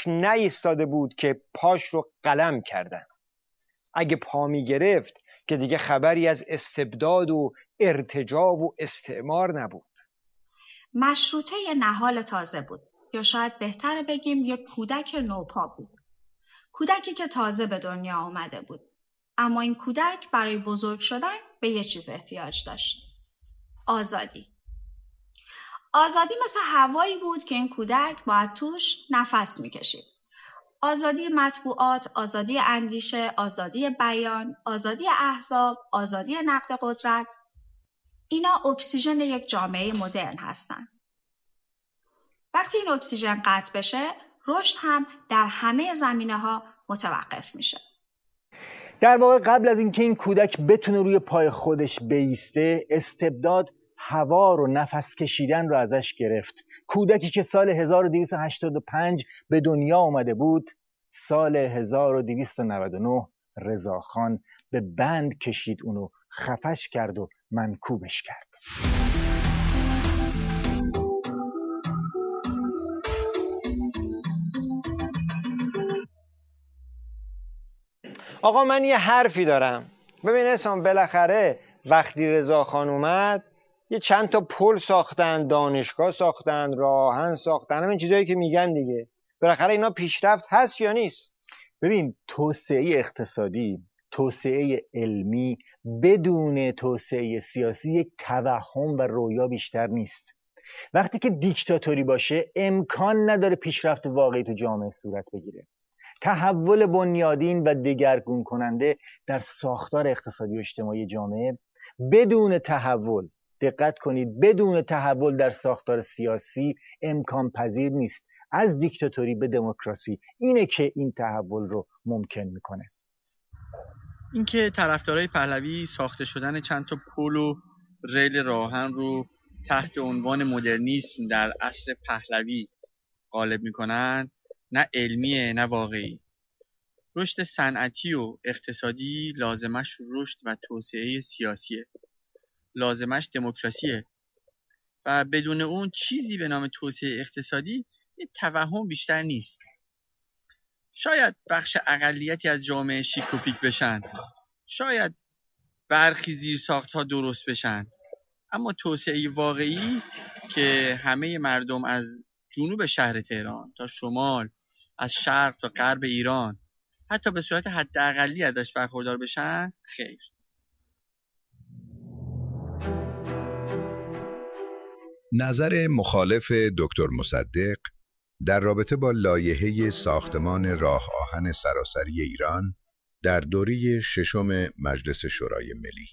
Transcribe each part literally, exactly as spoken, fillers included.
نایستاده بود که پاش رو قلم کردن. اگه پا می گرفت که دیگه خبری از استبداد و ارتجاع و استعمار نبود. مشروطه یه نهال تازه بود، یا شاید بهتره بگیم یک کودک نوپا بود. کودکی که تازه به دنیا آمده بود. اما این کودک برای بزرگ شدن به یه چیز احتیاج داشت. آزادی. آزادی مثل هوایی بود که این کودک باید توش نفس میکشید. آزادی مطبوعات، آزادی اندیشه، آزادی بیان، آزادی احزاب، آزادی نقد قدرت. اینا اکسیژن یک جامعه مدرن هستن. وقتی این اکسیژن قطع بشه، رشد هم در همه زمینه‌ها متوقف میشه. در واقع قبل از اینکه این کودک بتونه روی پای خودش بایسته، استبداد هوا رو، نفس کشیدن رو ازش گرفت. کودکی که سال هزار و دویست و هشتاد و پنج به دنیا آمده بود، سال هزار و دویست و نود و نه رضاخان به بند کشید، اونو خفش کرد و منکوبش کرد. آقا من یه حرفی دارم. ببین اسام، بالاخره وقتی رضاخان اومد یه چند تا پل ساختن، دانشگاه ساختن، راهن ساختن، همین چیزایی که میگن دیگه. بالاخره اینا پیشرفت هست یا نیست؟ ببین توسعه اقتصادی، توسعه علمی بدون توسعه سیاسی یک توهم و رویا بیشتر نیست. وقتی که دیکتاتوری باشه امکان نداره پیشرفت واقعی تو جامعه صورت بگیره. تحول بنیادین و دگرگون کننده در ساختار اقتصادی و اجتماعی جامعه بدون تحول، دقت کنید، بدون تحول در ساختار سیاسی امکان پذیر نیست. از دیکتاتوری به دموکراسی اینه که این تحول رو ممکن میکنه. اینکه طرفدارای پهلوی ساخته شدن چند تا پل و ریل راهن رو تحت عنوان مدرنیسم در عصر پهلوی غالب میکنن، نه علمیه نه واقعی. رشد صنعتی و اقتصادی لازمش رشد و توسعه سیاسیه، لازمش دموکراسیه و بدون اون چیزی به نام توسعه اقتصادی یه توهم بیشتر نیست. شاید بخش اقلیتی از جامعه شیک و پیک بشن، شاید برخی زیرساخت‌ها درست بشن، اما توسعه واقعی که همه مردم از جنوب شهر تهران تا شمال، از شرق تا غرب ایران حتی به صورت حداقلی ازش برخوردار بشن، خیر. نظر مخالف دکتر مصدق در رابطه با لایحه ساختمان راه آهن سراسری ایران در دوره ششم مجلس شورای ملی.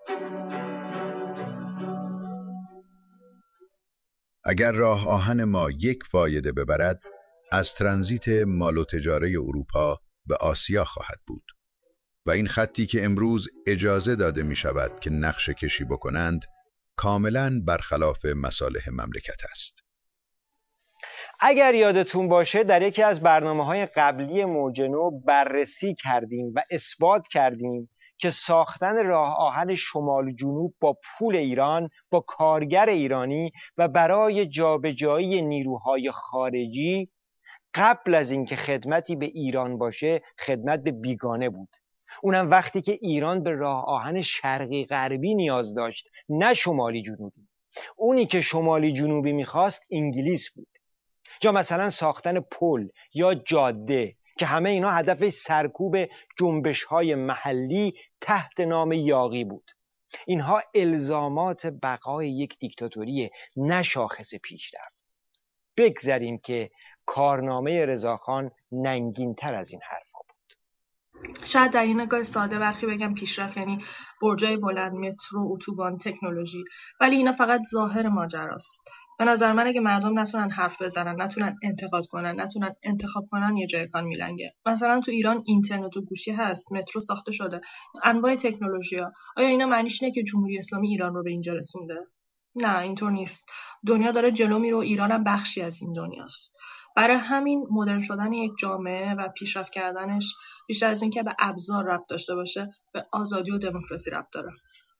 اگر راه آهن ما یک فایده ببرد، از ترانزیت مال و تجاره اروپا به آسیا خواهد بود و این خطی که امروز اجازه داده می شود که نقشه کشی بکنند کاملاً برخلاف مصالح مملکت است. اگر یادتون باشه در یکی از برنامه‌های قبلی موج نو بررسی کردیم و اثبات کردیم که ساختن راه آهن شمال جنوب با پول ایران، با کارگر ایرانی و برای جابجایی نیروهای خارجی قبل از اینکه خدمتی به ایران باشه خدمت به بیگانه بود. اونم وقتی که ایران به راه آهن شرقی غربی نیاز داشت، نه شمالی جنوبی. اونی که شمالی جنوبی میخواست انگلیس بود. یا مثلا ساختن پل یا جاده که همه اینا هدف سرکوب جنبش‌های محلی تحت نام یاغی بود. اینها الزامات بقای یک دیکتاتوری، نه شاخص پیشرفت. بگذاریم که کارنامه رضاخان ننگین‌تر از این حرفا بود. شاید در این نگاه ساده برخی بگم پیشرفت یعنی برجای بلند، مترو، اتوبان، تکنولوژی، ولی اینا فقط ظاهر ماجراست. به نظر من اگه مردم نتونن حرف بزنن، نتونن انتقاد کنن، نتونن انتخاب کنن، یه جای کار میلنگه. مثلا تو ایران اینترنت و گوشی هست، مترو ساخته شده، انواع تکنولوژی‌ها. آیا اینا معنیش اینه که جمهوری اسلامی ایران رو به اینجا رسونده؟ نه، اینطور نیست. دنیا داره جلو میره و ایران هم بخشی از این دنیاست. برای همین مدرن شدن یک جامعه و پیشرفت کردنش بیشتر از این که به ابزار ربط داشته باشه، به آزادی و دموکراسی ربط داره.